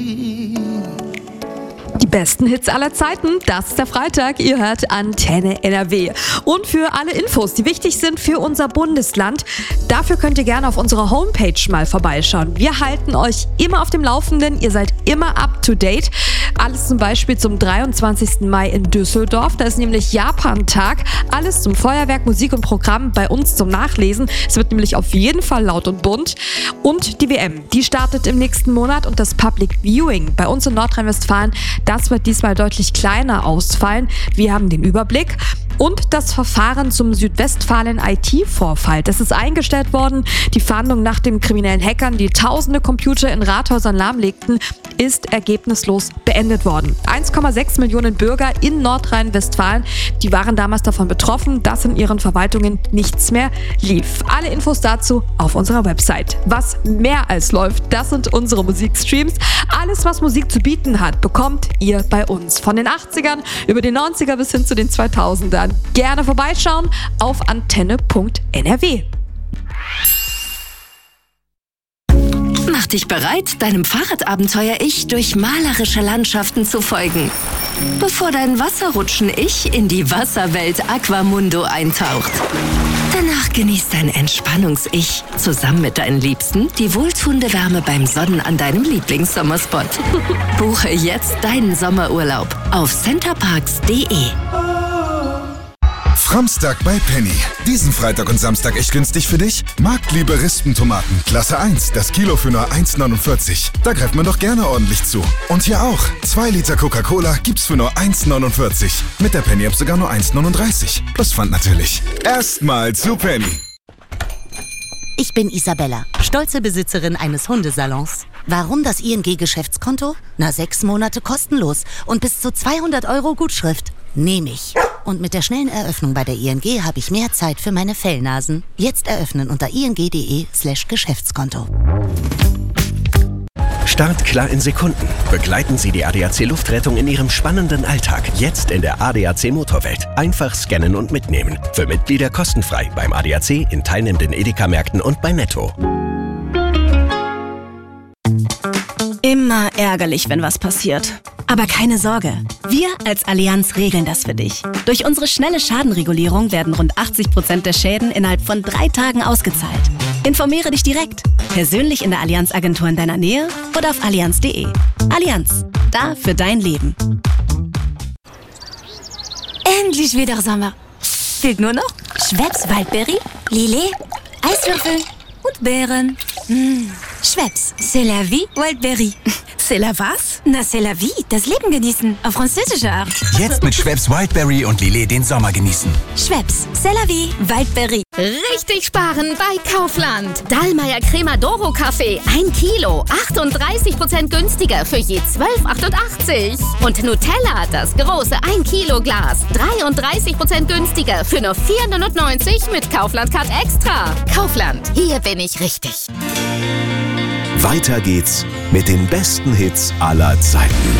Die besten Hits aller Zeiten, das ist der Freitag, ihr hört Antenne NRW. Und für alle Infos, die wichtig sind für unser Bundesland, dafür könnt ihr gerne auf unserer Homepage mal vorbeischauen. Wir halten euch immer auf dem Laufenden, ihr seid immer up to date. Alles zum Beispiel zum 23. Mai in Düsseldorf, da ist nämlich Japan-Tag. Alles zum Feuerwerk, Musik und Programm bei uns zum Nachlesen. Es wird nämlich auf jeden Fall laut und bunt. Und die WM, die startet im nächsten Monat und das Public Viewing bei uns in Nordrhein-Westfalen, das wird diesmal deutlich kleiner ausfallen. Wir haben den Überblick. Und das Verfahren zum Südwestfalen-IT-Vorfall, das ist eingestellt worden. Die Fahndung nach den kriminellen Hackern, die tausende Computer in Rathäusern lahmlegten, ist ergebnislos beendet worden. 1,6 Millionen Bürger in Nordrhein-Westfalen, die waren damals davon betroffen, dass in ihren Verwaltungen nichts mehr lief. Alle Infos dazu auf unserer Website. Was mehr als läuft, das sind unsere Musikstreams. Alles, was Musik zu bieten hat, bekommt ihr bei uns. Von den 80ern über den 90er bis hin zu den 2000ern. Gerne vorbeischauen auf antenne.nrw. Mach dich bereit, deinem Fahrradabenteuer-Ich durch malerische Landschaften zu folgen, bevor dein Wasserrutschen-Ich in die Wasserwelt Aquamundo eintaucht. Danach genießt dein Entspannungs-Ich zusammen mit deinen Liebsten die wohltuende Wärme beim Sonnen an deinem Lieblingssommerspot. Buche jetzt deinen Sommerurlaub auf centerparks.de. Framstag bei Penny. Diesen Freitag und Samstag echt günstig für dich? Marktliebe Rispentomaten, Klasse 1, das Kilo für nur 1,49. Da greift man doch gerne ordentlich zu. Und hier auch, 2 Liter Coca-Cola gibt's für nur 1,49. Mit der Penny-App sogar nur 1,39. Plus Pfand natürlich. Erstmal zu Penny. Ich bin Isabella, stolze Besitzerin eines Hundesalons. Warum das ING-Geschäftskonto? 6 Monate kostenlos und bis zu 200 € Gutschrift. Nehme ich. Und mit der schnellen Eröffnung bei der ING habe ich mehr Zeit für meine Fellnasen. Jetzt eröffnen unter ing.de/Geschäftskonto. Start klar in Sekunden. Begleiten Sie die ADAC Luftrettung in Ihrem spannenden Alltag. Jetzt in der ADAC Motorwelt. Einfach scannen und mitnehmen. Für Mitglieder kostenfrei beim ADAC, in teilnehmenden Edeka-Märkten und bei Netto. Immer ärgerlich, wenn was passiert. Aber keine Sorge, wir als Allianz regeln das für dich. Durch unsere schnelle Schadenregulierung werden rund 80% der Schäden innerhalb von 3 Tagen ausgezahlt. Informiere dich direkt, persönlich in der Allianz-Agentur in deiner Nähe oder auf allianz.de. Allianz, da für dein Leben. Endlich wieder Sommer. Fehlt nur noch Schweppes Waldberry, Lillet, Eiswürfel und Beeren. Schweppes, c'est la vie, Wildberry. C'est la was? Na, c'est la vie, das Leben genießen, auf französische Art. Jetzt mit Schweppes Wildberry und Lillet den Sommer genießen. Schweppes, c'est la vie, Wildberry. Richtig sparen bei Kaufland. Dallmayr Crema Doro Kaffee, 1 Kilo, 38% günstiger für je 12,88. Und Nutella, das große 1 Kilo Glas, 33% günstiger für nur 4,99 mit Kaufland Card Extra. Kaufland, hier bin ich richtig. Weiter geht's mit den besten Hits aller Zeiten.